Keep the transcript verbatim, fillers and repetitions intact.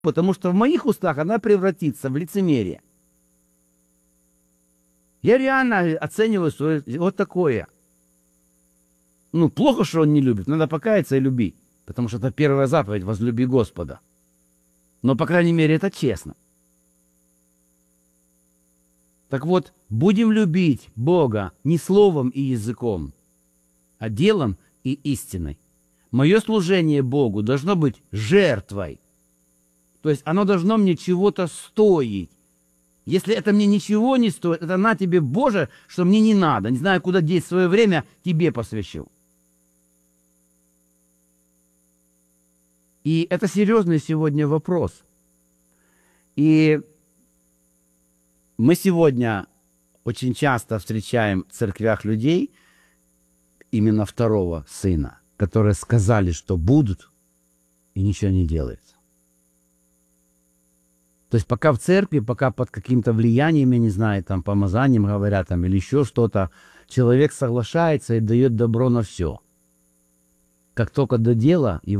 потому что в моих устах она превратится в лицемерие. Я реально оцениваю свое вот такое. Ну, плохо, что он не любит, надо покаяться и любить, потому что это первая заповедь: возлюби Господа. Но, по крайней мере, это честно. Так вот, будем любить Бога не словом и языком, а делом и истиной. Мое служение Богу должно быть жертвой. То есть оно должно мне чего-то стоить. Если это мне ничего не стоит, это на тебе, Боже, что мне не надо. Не знаю, куда деть свое время, тебе посвящу. И это серьезный сегодня вопрос. И мы сегодня очень часто встречаем в церквях людей, именно второго сына, которые сказали, что будут, и ничего не делается. То есть пока в церкви, пока под каким-то влиянием, я не знаю, там помазанием говорят, там, или еще что-то, человек соглашается и дает добро на все. Как только до дела, его